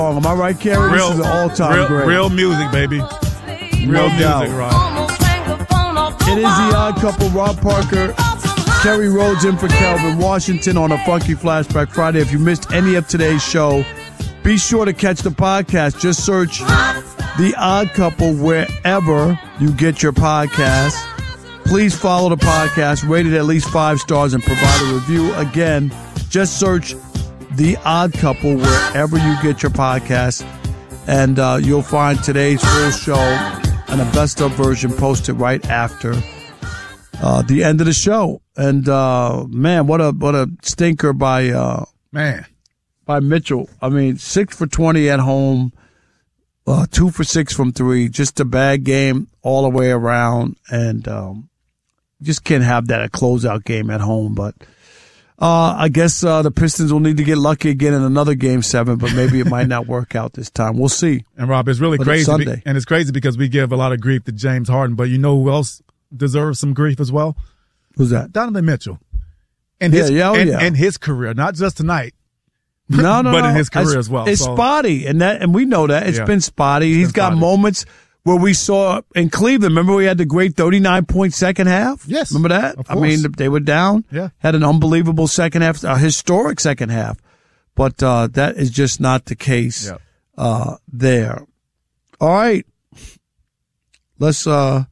Am I right, Kerry? This is an all-time great. Real music, baby. Real music, Rob. It is the Odd Couple. Rob Parker, Kerry Rhodes in for Kelvin Washington on a Funky Flashback Friday. If you missed any of today's show, be sure to catch the podcast. Just search The Odd Couple wherever you get your podcast. Please follow the podcast, rate it at least 5 stars, and provide a review. Again, just search The Odd Couple wherever you get your podcast, and you'll find today's full show and a best-of version posted right after the end of the show. And man, what a stinker by Mitchell. I mean, 6 for 20 at home, 2 for 6 from 3. Just a bad game all the way around, and just can't have that a closeout game at home. But I guess the Pistons will need to get lucky again in another Game 7, but maybe it might not work out this time. We'll see. And Rob, it's really crazy. It's Sunday. And it's crazy because we give a lot of grief to James Harden, but you know who else deserves some grief as well? Who's that? Donovan Mitchell. And his career, not just tonight. No, but in his career as well. It's spotty, and we know that. It's been spotty. He's got moments where we saw in Cleveland. Remember we had the great 39-point second half? Yes. Remember that? Of course. I mean, they were down. Yeah. Had an unbelievable second half, a historic second half. But that is just not the case there. All right. Let's go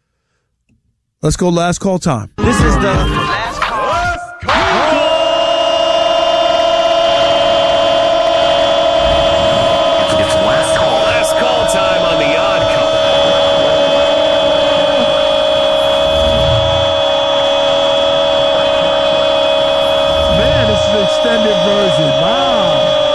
last call time. This is the last call. Extended version. Wow.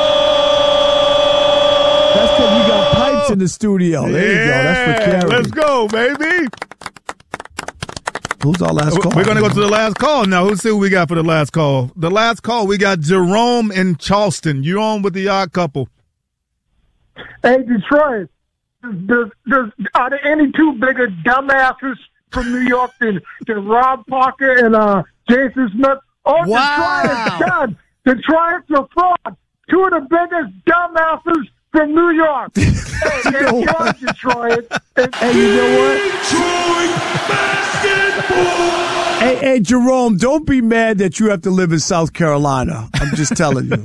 That's because we got pipes in the studio. There you go. That's for Kerry. Let's go, baby. Who's our last call? We're going to go to the last call now. Who's see who we got for the last call? The last call, we got Jerome in Charleston. You're on with the Odd Couple. Hey, Detroit, are there any two bigger dumbasses from New York than Rob Parker and Jason Smith? Oh, wow. Detroit is done. Detroit's a fraud. Two of the biggest dumbasses from New York. Hey, Detroit. Hey, you know what? Detroit basketball. Hey, Jerome, don't be mad that you have to live in South Carolina. I'm just telling you.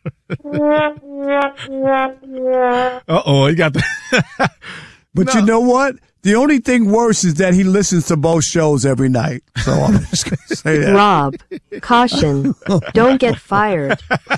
Uh-oh, he got the... But you know what? The only thing worse is that he listens to both shows every night. So I'm just going to say that. Rob, caution. Don't get fired.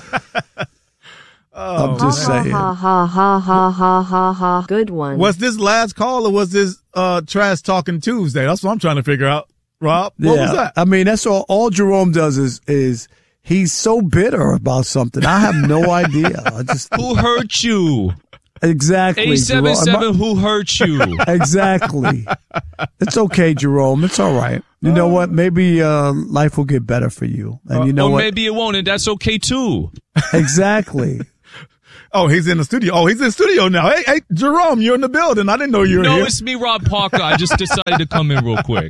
I'm just saying. Ha, ha, ha, ha, ha, ha, ha. Good one. Was this last call or was this Trash Talking Tuesday? That's what I'm trying to figure out. Rob, what was that? I mean, that's all Jerome does is he's so bitter about something. I have no idea. Who hurt you? Exactly. 877, who hurt you? Exactly. It's okay, Jerome. It's all right. You know what? Maybe life will get better for you. And you know what? Maybe it won't, and that's okay, too. Exactly. Oh, he's in the studio. Oh, he's in the studio now. Hey, Jerome, you're in the building. I didn't know you were here. No, it's me, Rob Parker. I just decided to come in real quick.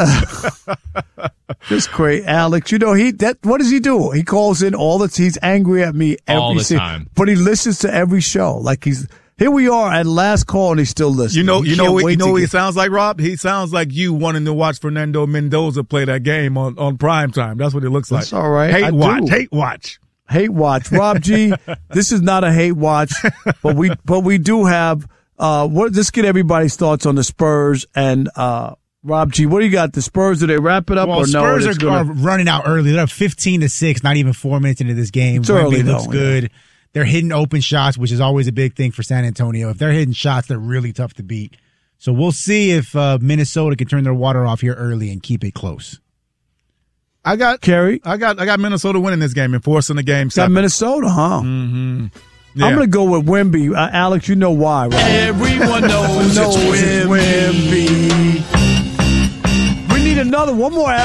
Just great, Alex. You know, what does he do? He calls in he's angry at me all the time. But he listens to every show. Like here we are at last call and he's still listening. You know what he sounds like, Rob? He sounds like you wanting to watch Fernando Mendoza play that game on prime time. That's what it looks like. That's all right. Hate watch. Hate watch. Rob G, this is not a hate watch, but we do have let's get everybody's thoughts on the Spurs and Rob G, what do you got? The Spurs, do they wrap it up or no? Spurs are running out early. They're up 15-6, not even 4 minutes into this game. It's early, looks good. Yeah. They're hitting open shots, which is always a big thing for San Antonio. If they're hitting shots, they're really tough to beat. So we'll see if Minnesota can turn their water off here early and keep it close. I got Minnesota winning this game and forcing the game. Got Minnesota, huh? Mm-hmm. Yeah. I'm going to go with Wemby. Alex, you know why, right? Everyone knows it's Wemby. We need one more hour.